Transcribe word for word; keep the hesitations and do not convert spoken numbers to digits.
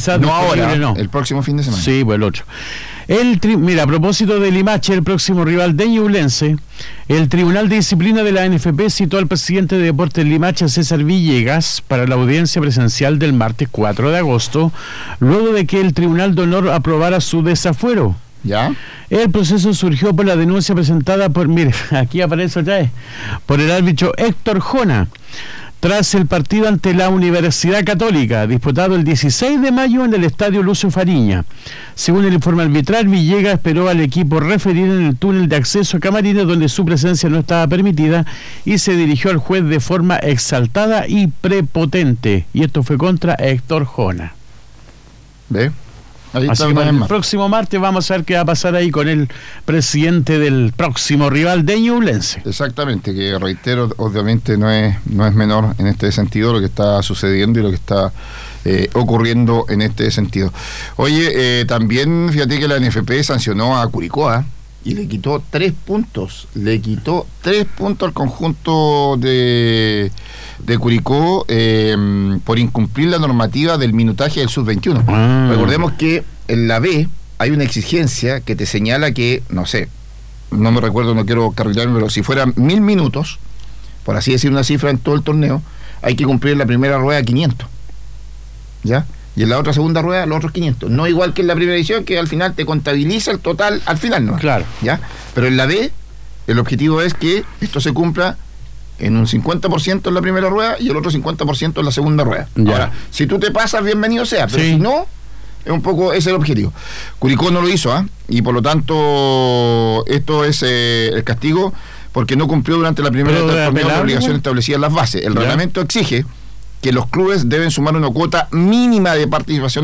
quizás no ahora, no. el próximo fin de semana. Sí, pues el otro. El tri- Mira, a propósito de Limache, el próximo rival de Ñublense, el Tribunal de Disciplina de la N F P citó al presidente de Deportes Limache, César Villegas, para la audiencia presencial del martes cuatro de agosto, luego de que el Tribunal de Honor aprobara su desafuero. ¿Ya? El proceso surgió por la denuncia presentada por, mire, aquí aparece otra vez, por el árbitro Héctor Jona, tras el partido ante la Universidad Católica, disputado el dieciséis de mayo en el Estadio Lucio Fariña. Según el informe arbitral, Villegas esperó al equipo referido en el túnel de acceso a camarines, donde su presencia no estaba permitida, y se dirigió al juez de forma exaltada y prepotente. Y esto fue contra Héctor Jona. ¿Ve? Ahí Así está que una para vez el más. próximo martes vamos a ver qué va a pasar ahí con el presidente del próximo rival de Ñublense. Exactamente, que reitero, obviamente no es no es menor en este sentido lo que está sucediendo y lo que está eh, ocurriendo en este sentido. Oye, eh, también fíjate que la N F P sancionó a Curicó, ¿eh? Y le quitó tres puntos, le quitó tres puntos al conjunto de, de Curicó eh, por incumplir la normativa del minutaje del sub veintiuno. Ah. Recordemos que en la B hay una exigencia que te señala que, no sé, no me recuerdo, no quiero carrilarme, pero si fueran mil minutos, por así decir una cifra en todo el torneo, hay que cumplir en la primera rueda quinientos, ¿ya? Y en la otra segunda rueda los otros quinientos. No igual que en la primera edición, que al final te contabiliza el total al final, ¿no? Claro. ¿Ya? Pero en la B, el objetivo es que esto se cumpla en un cincuenta por ciento en la primera rueda y el otro cincuenta por ciento en la segunda rueda. Ya. Ahora, si tú te pasas, bienvenido sea, pero Sí. si no, es un poco ese es el objetivo. Curicó no lo hizo, ¿ah? Y por lo tanto, esto es eh, el castigo porque no cumplió durante la primera Pero etapa del de torneo la apelar, obligación ¿no? establecida en las bases. El Ya. reglamento exige que los clubes deben sumar una cuota mínima de participación